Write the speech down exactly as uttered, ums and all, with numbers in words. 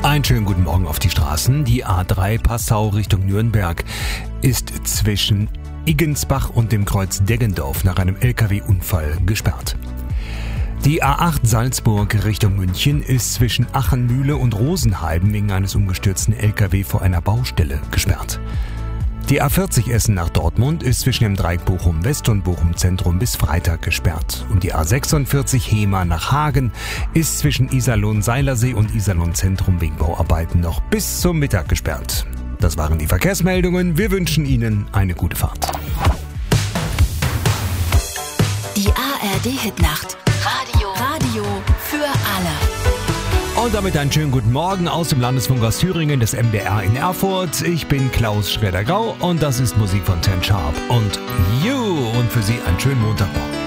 Einen schönen guten Morgen auf die Straßen. Die A drei Passau Richtung Nürnberg ist zwischen Iggensbach und dem Kreuz Deggendorf nach einem L K W-Unfall gesperrt. Die A acht Salzburg Richtung München ist zwischen Achenmühle und Rosenheim wegen eines umgestürzten L K W vor einer Baustelle gesperrt. Die A vierzig Essen nach Dortmund ist zwischen dem Dreieck Bochum West und Bochum Zentrum bis Freitag gesperrt. Und die A sechsundvierzig Hemer nach Hagen ist zwischen Iserlohn-Seilersee und Iserlohn-Zentrum wegen Bauarbeiten noch bis zum Mittag gesperrt. Das waren die Verkehrsmeldungen. Wir wünschen Ihnen eine gute Fahrt. Die A R D-Hitnacht. Radio. Radio für alle. Und damit einen schönen guten Morgen aus dem Landesfunk aus Thüringen, des M D R in Erfurt. Ich bin Klaus Schroeder-Grau und das ist Musik von Ten Sharp und You. Und für Sie einen schönen Montagmorgen.